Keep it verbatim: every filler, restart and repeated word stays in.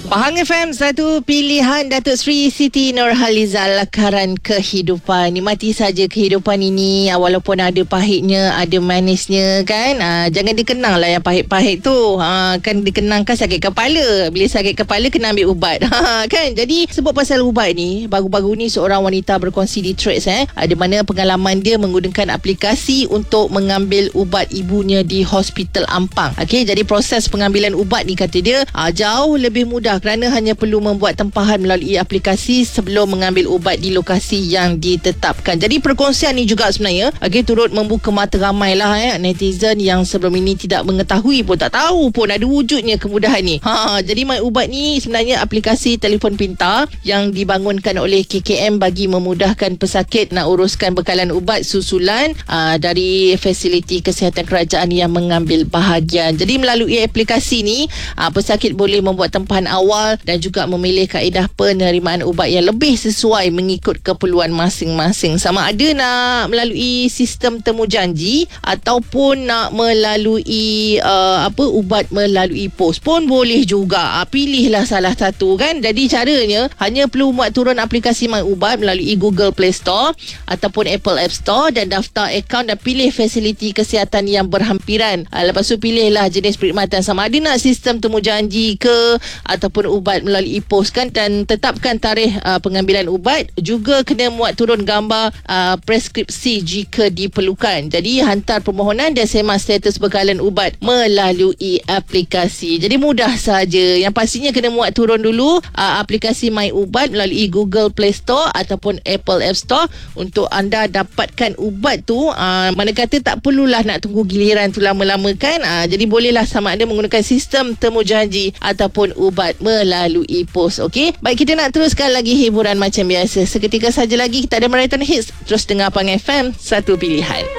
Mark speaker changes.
Speaker 1: Pahang F M, satu pilihan Datuk Seri Siti Nurhaliza, lakaran kehidupan. Nikmati saja kehidupan ini, walaupun ada pahitnya, ada manisnya kan. Aa, jangan dikenang lah yang pahit-pahit tu. Aa, kan dikenangkan sakit kepala. Bila sakit kepala kena ambil ubat. Kan? Jadi sebut pasal ubat ni, baru-baru ni seorang wanita berkongsi di Threads eh, ada mana pengalaman dia menggunakan aplikasi untuk mengambil ubat ibunya di Hospital Ampang. Okey, jadi proses pengambilan ubat ni kata dia aa, jauh lebih mudah kerana hanya perlu membuat tempahan melalui aplikasi sebelum mengambil ubat di lokasi yang ditetapkan. Jadi perkongsian ni juga sebenarnya okay, turut membuka mata ramai lah eh, netizen yang sebelum ini tidak mengetahui pun, tak tahu pun ada wujudnya kemudahan ni. Ha, jadi My Ubat ni sebenarnya aplikasi telefon pintar yang dibangunkan oleh K K M bagi memudahkan pesakit nak uruskan bekalan ubat susulan aa, dari fasiliti kesihatan kerajaan yang mengambil bahagian. Jadi melalui aplikasi ni aa, pesakit boleh membuat tempahan awal dan juga memilih kaedah penerimaan ubat yang lebih sesuai mengikut keperluan masing-masing. Sama ada nak melalui sistem temu janji ataupun nak melalui uh, apa ubat melalui pos pun boleh juga. Uh, pilihlah salah satu kan. Jadi caranya hanya perlu buat turun aplikasi My Ubat melalui Google Play Store ataupun Apple App Store dan daftar akaun dan pilih fasiliti kesihatan yang berhampiran. Uh, lepas tu pilihlah jenis perkhidmatan, sama ada nak sistem temu janji ke ataupun ubat melalui pos kan, dan tetapkan tarikh uh, pengambilan ubat. Juga kena muat turun gambar uh, preskripsi jika diperlukan. Jadi hantar permohonan dan semak status bekalan ubat melalui aplikasi. Jadi mudah saja. Yang pastinya kena muat turun dulu uh, aplikasi My Ubat melalui Google Play Store ataupun Apple App Store untuk anda dapatkan ubat tu. Uh, mana kata tak perlulah nak tunggu giliran tu lama-lama kan. Uh, jadi bolehlah sama ada menggunakan sistem temu janji ataupun ubat melalui pos. Okey, baik, kita nak teruskan lagi hiburan macam biasa. Seketika saja lagi kita ada marathon hits. Terus dengar Pahang F M, satu pilihan.